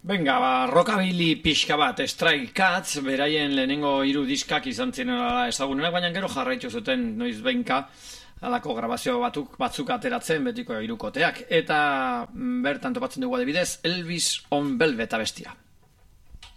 Venga, rockabilly pixka bat, Stray Cats, beraien lehenengo 3 diskak izan ziren ezagunenak, baina gero jarraitu zuten noiz behinka alako grabazio batzuk ateratzen betiko hirukoteak. Eta bertan topatzen dugu adibidez, Elvis on Velvet abestia.